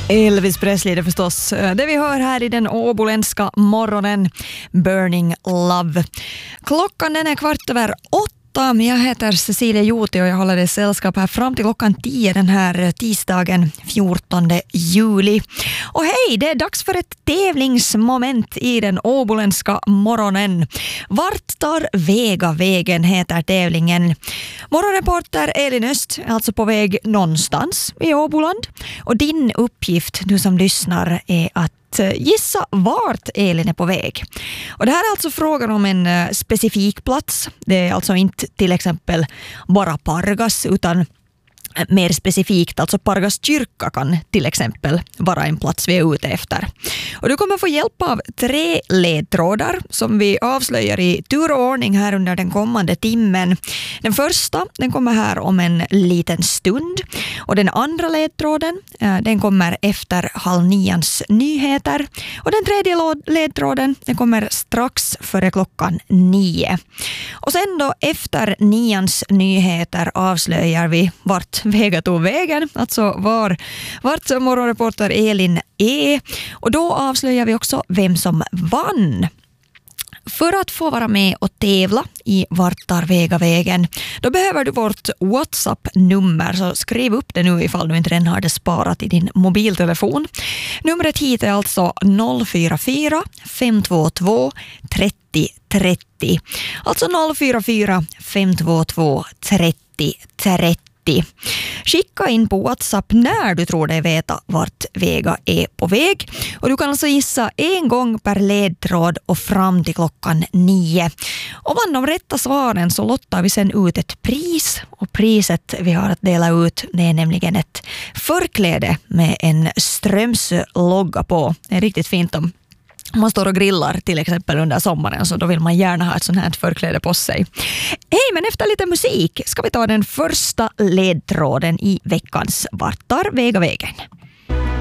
Elvis Presley det förstås. Det vi hör här i den åboländska morgonen, Burning Love. Klockan den är 8:15. Jag heter Cecilia Juti och jag håller dig sällskap här fram till klockan 10 den här tisdagen 14 juli. Och hej, det är dags för ett tävlingsmoment i den åboländska morgonen. Vart tar Vega vägen heter tävlingen. Morgonreporter Elin Öst är alltså på väg någonstans i Åboland. Och din uppgift, du som lyssnar, är att gissa vart Elin är på väg. Och det här är alltså frågan om en specifik plats. Det är alltså inte till exempel bara Pargas utan mer specifikt, alltså Pargas kyrka kan till exempel vara en plats vi är ute efter. Och du kommer få hjälp av 3 ledtrådar som vi avslöjar i tur och ordning här under den kommande timmen. Den första, den kommer här om en liten stund. Och den andra ledtråden, den kommer efter 8:30 nyheter. Och den tredje ledtråden, den kommer strax före klockan 9. Och sen då efter 9:s nyheter avslöjar vi vart Vega tog vägen, alltså vart morgonreporter Elin är. Och då avslöjar vi också vem som vann. För att få vara med och tävla i Vart tar Vega vägen, då behöver du vårt WhatsApp-nummer, så skriv upp det nu ifall du inte redan har det sparat i din mobiltelefon. Numret hit är alltså 044 522 30 30. Alltså 044 522 30 30. Skicka in på WhatsApp när du tror dig veta vart Vega är på väg. Och du kan alltså gissa en gång per ledtråd och fram till klockan 9. Och vann de rätta svaren så lottar vi sen ut ett pris. Och priset vi har att dela ut, det är nämligen ett förkläde med en Strömslogga på. Det är riktigt fint om man står och grillar till exempel under sommaren, så då vill man gärna ha ett sånt här förkläde på sig. Hej, men efter lite musik ska vi ta den första ledtråden i veckans Vart tar Vega vägen.